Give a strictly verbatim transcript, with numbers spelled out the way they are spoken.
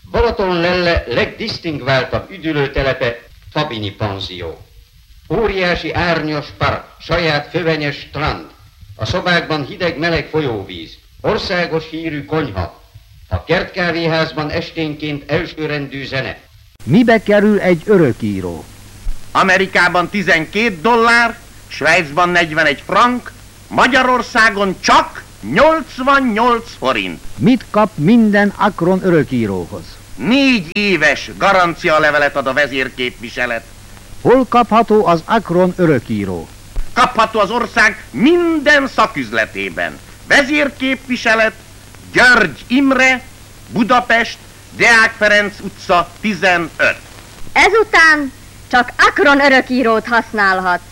Balaton lelle legdisztingváltabb üdülőtelepe Fabini panzió. Óriási árnyas park, saját fövenyes strand, a szobákban hideg-meleg folyóvíz, országos hírű konyha, a kertkávéházban esténként elsőrendű zene. Mibe kerül egy örökíró? Amerikában tizenkét dollár, Svájcban negyvenegy frank, Magyarországon csak nyolcvannyolc forint. Mit kap minden Akron örökíróhoz? Négy éves garancialevelet ad a vezérképviselet. Hol kapható az Akron örökíró? Kapható az ország minden szaküzletében. Vezérképviselet, György Imre, Budapest, Deák Ferenc utca tizenöt. Ezután csak Akron örökírót használhat.